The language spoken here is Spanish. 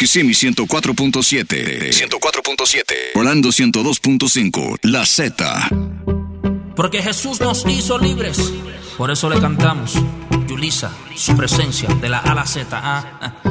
Kissimmee 104.7. 104.7. Orlando 102.5. La Z. Porque Jesús nos hizo libres. Por eso le cantamos Yulisa, su presencia de la A a la Z.